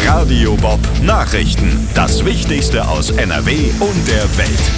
Radio Bob Nachrichten. Das Wichtigste aus NRW und der Welt.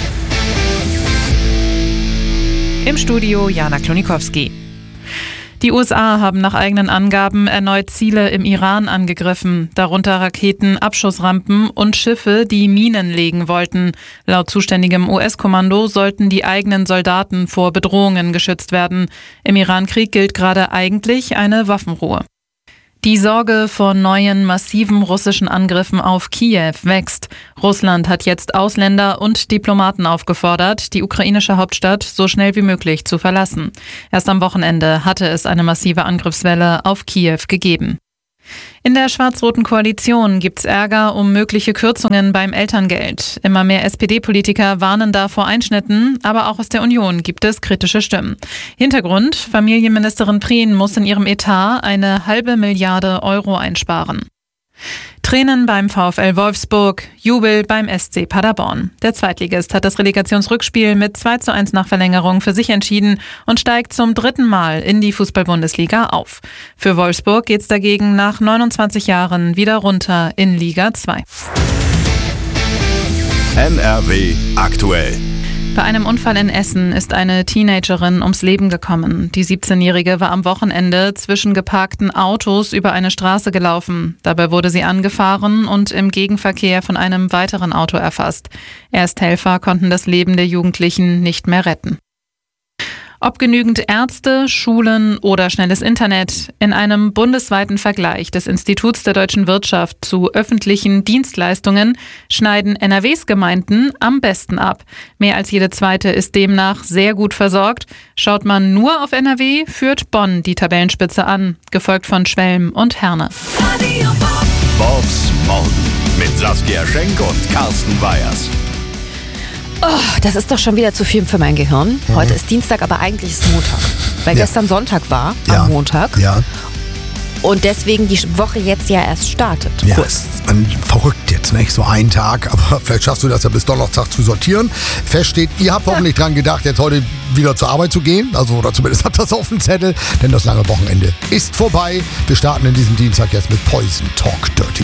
Im Studio Jana Klonikowski. Die USA haben nach eigenen Angaben erneut Ziele im Iran angegriffen, darunter Raketen, Abschussrampen und Schiffe, die Minen legen wollten. Laut zuständigem US-Kommando sollten die eigenen Soldaten vor Bedrohungen geschützt werden. Im Iran-Krieg gilt gerade eigentlich eine Waffenruhe. Die Sorge vor neuen, massiven russischen Angriffen auf Kiew wächst. Russland hat jetzt Ausländer und Diplomaten aufgefordert, die ukrainische Hauptstadt so schnell wie möglich zu verlassen. Erst am Wochenende hatte es eine massive Angriffswelle auf Kiew gegeben. In der schwarz-roten Koalition gibt's Ärger um mögliche Kürzungen beim Elterngeld. Immer mehr SPD-Politiker warnen da vor Einschnitten, aber auch aus der Union gibt es kritische Stimmen. Hintergrund: Familienministerin Prien muss in ihrem Etat eine $500 Millionen einsparen. Tränen beim VfL Wolfsburg, Jubel beim SC Paderborn. Der Zweitligist hat das Relegationsrückspiel mit 2:1 nach Verlängerung für sich entschieden und steigt zum 3. Mal in die Fußball-Bundesliga auf. Für Wolfsburg geht's dagegen nach 29 Jahren wieder runter in Liga 2. NRW aktuell. Bei einem Unfall in Essen ist eine Teenagerin ums Leben gekommen. Die 17-Jährige war am Wochenende zwischen geparkten Autos über eine Straße gelaufen. Dabei wurde sie angefahren und im Gegenverkehr von einem weiteren Auto erfasst. Ersthelfer konnten das Leben der Jugendlichen nicht mehr retten. Ob genügend Ärzte, Schulen oder schnelles Internet? In einem bundesweiten Vergleich des Instituts der deutschen Wirtschaft zu öffentlichen Dienstleistungen schneiden NRWs Gemeinden am besten ab. Mehr als jede zweite ist demnach sehr gut versorgt. Schaut man nur auf NRW, führt Bonn die Tabellenspitze an, gefolgt von Schwelm und Herne. Bobs Morgen mit Saskia Schenk und Carsten Weyers. Oh, das ist doch schon wieder zu viel für mein Gehirn. Heute ist Dienstag, aber eigentlich ist Montag. Weil gestern Sonntag war, am Montag. Ja. Und deswegen die Woche jetzt ja erst startet. Ja, ist verrückt jetzt, nicht? So einen Tag, aber vielleicht schaffst du das ja bis Donnerstag zu sortieren. Fest steht, ihr habt hoffentlich dran gedacht, jetzt heute wieder zur Arbeit zu gehen. Also, oder zumindest habt ihr das auf dem Zettel, denn das lange Wochenende ist vorbei. Wir starten in diesem Dienstag jetzt mit Poison Talk Dirty.